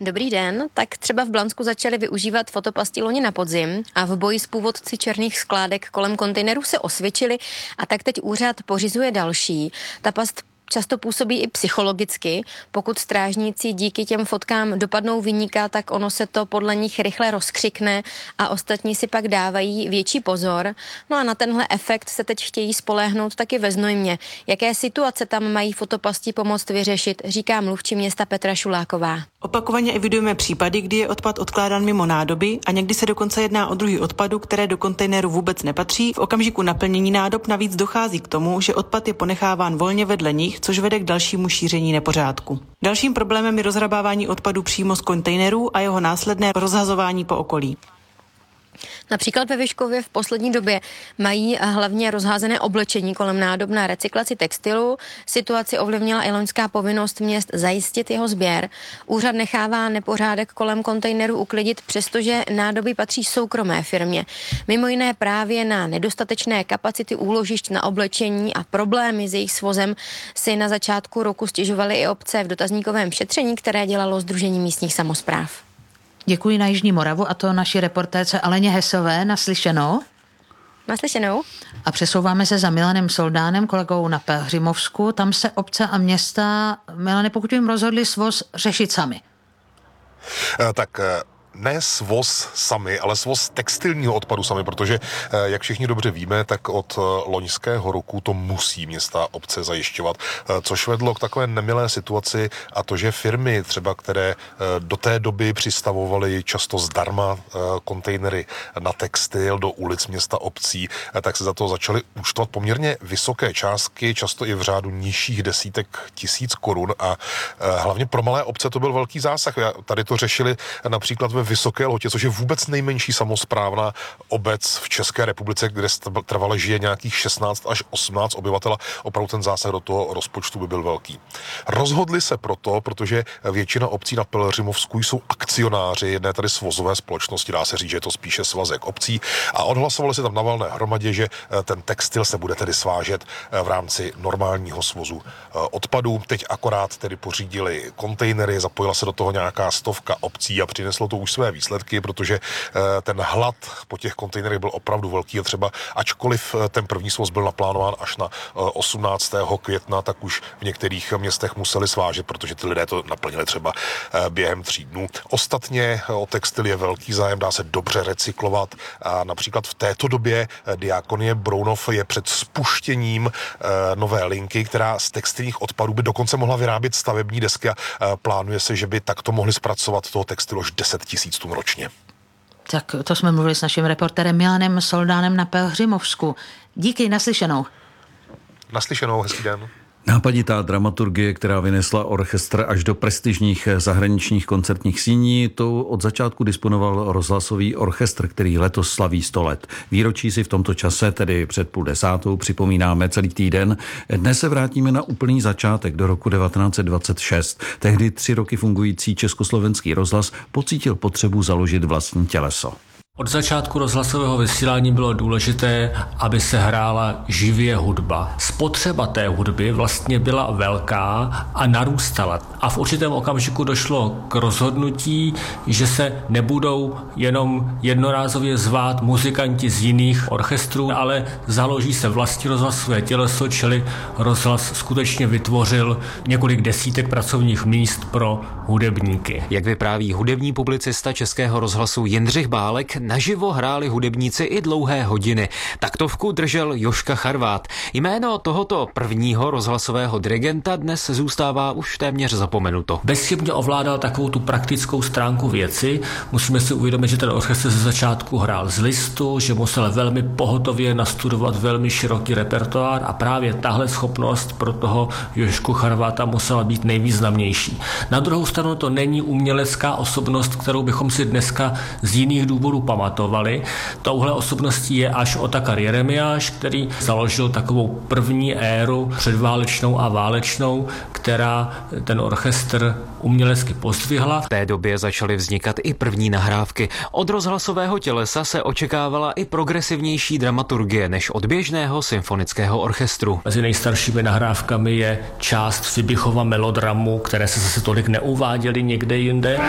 Dobrý den, tak třeba v Blansku začali využívat fotopasti loni na podzim a v boji s původci černých skládek kolem kontejnerů se osvědčili a tak teď úřad pořizuje další. Ta past často působí i psychologicky. Pokud strážníci díky těm fotkám dopadnou viníka, tak ono se to podle nich rychle rozkřikne a ostatní si pak dávají větší pozor. No a na tenhle efekt se teď chtějí spoléhnout taky ve Znojmě. Jaké situace tam mají fotopasti pomoct vyřešit, říká mluvčí města Petra Šuláková. Opakovaně evidujeme případy, kdy je odpad odkládán mimo nádoby a někdy se dokonce jedná o druhy odpadu, které do kontejneru vůbec nepatří. V okamžiku naplnění nádob navíc dochází k tomu, že odpad je ponecháván volně vedle nich, což vede k dalšímu šíření nepořádku. Dalším problémem je rozhrabávání odpadu přímo z kontejnerů a jeho následné rozhazování po okolí. Například ve Vyškově v poslední době mají hlavně rozházené oblečení kolem nádob na recyklaci textilu. Situaci ovlivnila i loňská povinnost měst zajistit jeho sběr. Úřad nechává nepořádek kolem kontejneru uklidit, přestože nádoby patří soukromé firmě. Mimo jiné právě na nedostatečné kapacity úložišť na oblečení a problémy s jejich svozem si na začátku roku stěžovaly i obce v dotazníkovém šetření, které dělalo Sdružení místních samospráv. Děkuji na Jižní Moravu a to naší reportérce Aleně Hesové. Naslyšenou. Naslyšenou. A přesouváme se za Milanem Soldánem, kolegou na Pelhřimovsku. Tam se obce a města, Milane, pokud jim rozhodli svoz řešit sami. Ne svoz sami, ale svoz textilního odpadu sami, protože, jak všichni dobře víme, tak od loňského roku to musí města obce zajišťovat, což vedlo k takové nemilé situaci a to, že firmy třeba, které do té doby přistavovaly často zdarma kontejnery na textil do ulic města obcí, tak se za to začaly účtovat poměrně vysoké částky, často i v řádu nižších desítek tisíc korun a hlavně pro malé obce to byl velký zásah. Tady to řešili například ve Vysoké Lhotě, což je vůbec nejmenší samosprávná obec v České republice, kde trvale žije nějakých 16 až 18 obyvatel. Opravdu ten zásah do toho rozpočtu by byl velký. Rozhodli se proto, protože většina obcí na Pelhřimovsku jsou akcionáři jedné tady svozové společnosti, dá se říct, že je to spíše svazek obcí, a odhlasovali se tam na valné hromadě, že ten textil se bude tedy svážet v rámci normálního svozu odpadů. Teď akorát tedy pořídili kontejnery, zapojila se do toho nějaká stovka obcí a přineslo to už své výsledky, protože ten hlad po těch kontejnerech byl opravdu velký a třeba ačkoliv ten první svoz byl naplánován až na 18. května, tak už v některých městech museli svážet, protože ty lidé to naplnili třeba během 3 dnů. Ostatně o textil je velký zájem, dá se dobře recyklovat a například v této době Diakonie Brounov je před spuštěním nové linky, která z textilních odpadů by dokonce mohla vyrábět stavební desky a plánuje se, že by takto mohli zpracovat toho textilu až 10 000 tun ročně. Tak to jsme mluvili s naším reportérem Milanem Soldánem na Pelhřimovsku. Díky, naslyšenou. Naslyšenou, hezký den. Nápaditá dramaturgie, která vynesla orchestr až do prestižních zahraničních koncertních síní, to od začátku disponoval rozhlasový orchestr, který letos slaví 100 let. Výročí si v tomto čase, tedy před 9:30, připomínáme celý týden. Dnes se vrátíme na úplný začátek do roku 1926. Tehdy 3 roky fungující Československý rozhlas pocítil potřebu založit vlastní těleso. Od začátku rozhlasového vysílání bylo důležité, aby se hrála živě hudba. Spotřeba té hudby vlastně byla velká a narůstala. A v určitém okamžiku došlo k rozhodnutí, že se nebudou jenom jednorázově zvát muzikanti z jiných orchestrů, ale založí se vlastní rozhlasové těleso, čili rozhlas skutečně vytvořil několik desítek pracovních míst pro hudebníky. Jak vypráví hudební publicista Českého rozhlasu Jindřich Bálek, naživo hráli hudebníci i dlouhé hodiny. Taktovku držel Jožka Charvát. Jméno tohoto prvního rozhlasového dirigenta dnes zůstává už téměř zapomenuto. Bezchybně ovládal takovou tu praktickou stránku věci. Musíme si uvědomit, že ten orchestr ze začátku hrál z listu, že musel velmi pohotově nastudovat velmi široký repertoár a právě tahle schopnost pro toho Jožku Charváta musela být nejvýznamnější. Na druhou stranu to není umělecká osobnost, kterou bychom si dneska z jiných důvodů pamatovali. Touhle osobností je až Otakar Jeremiáš, který založil takovou první éru předválečnou a válečnou, která ten orchestr umělecky pozdvihla. V té době začaly vznikat i první nahrávky. Od rozhlasového tělesa se očekávala i progresivnější dramaturgie než od běžného symfonického orchestru. Mezi nejstaršími nahrávkami je část Fibichova melodramu, které se zase tolik neuváděly někde jinde.